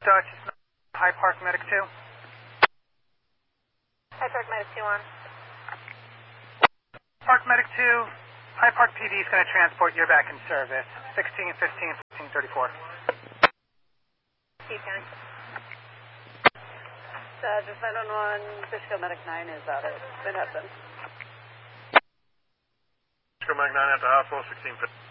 Dutch, High Park Medic 2. High Park Medic 2 on. Park Medic 2, High Park PD is going to transport you back in service. 1615, 1534. Keep going. Just 911, Fishkill Medic 9 is out at Manhattan. Fishkill Medic 9 at the hospital, 1615.